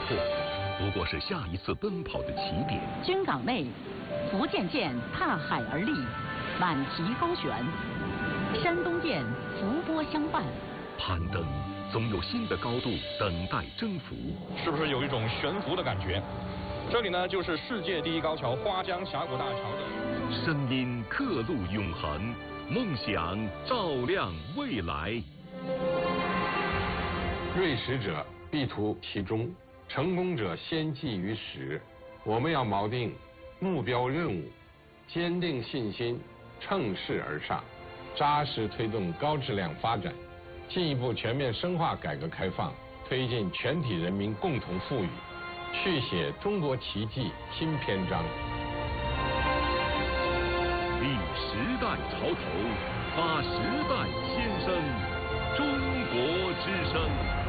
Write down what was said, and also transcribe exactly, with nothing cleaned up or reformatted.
拓，不过是下一次奔跑的起点。 军港内，福建舰踏海而立，满旗高悬；山东舰浮波相伴。 攀登总有新的高度等待征服， 是不是有一种悬浮的感觉？这里呢，就是世界第一高桥花江峡谷大桥的。 声音刻录永恒，梦想照亮未来。 锐识者必图其中，成功者先记于始。我们要锚定目标任务，坚定信心，乘势而上，扎实推动高质量发展，进一步全面深化改革开放，推进全体人民共同富裕，续写中国奇迹新篇章。 立时代潮头，发时代先声，中国之声。